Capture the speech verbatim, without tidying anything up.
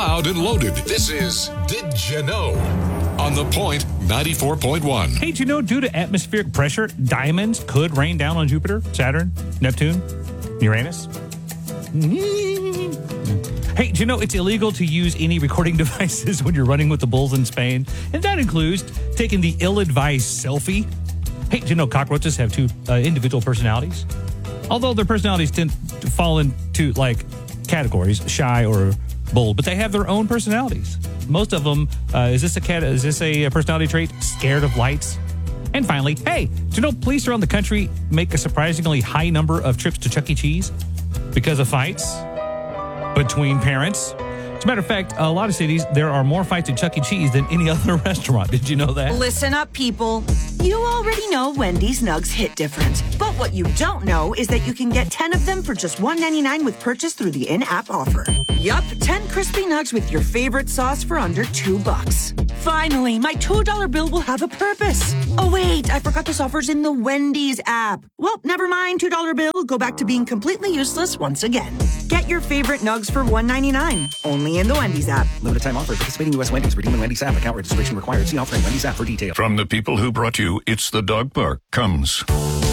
Loud and loaded. This is Did You Know? On The Point ninety-four point one. Hey, did you know due to atmospheric pressure, diamonds could rain down on Jupiter, Saturn, Neptune, Uranus? Hey, did you know it's illegal to use any recording devices when you're running with the Bulls in Spain? And that includes taking the ill-advised selfie. Hey, did you know cockroaches have two uh, individual personalities? Although their personalities tend to fall into, like, categories, shy or bold, but they have their own personalities. Most of them, uh, is this a cat? Is this a personality trait? Scared of lights? And finally, hey, do you know police around the country make a surprisingly high number of trips to Chuck E. Cheese because of fights between parents? As a matter of fact, a lot of cities, there are more fights at Chuck E. Cheese than any other restaurant. Did you know that? Listen up, people. You already know Wendy's Nugs hit different. But what you don't know is that you can get ten of them for just one ninety-nine with purchase through the in-app offer. Yup, ten crispy nugs with your favorite sauce for under two bucks. Finally, my two dollar bill will have a purpose. Oh, wait, I forgot this offer's in the Wendy's app. Well, never mind, two dollar bill will go back to being completely useless once again. Get your favorite nugs for one ninety-nine, only in the Wendy's app. Limited time offer. Participating U S Wendy's. Redeem in Wendy's app. Account registration required. See offer in Wendy's app for details. From the people who brought you It's the Dog Park comes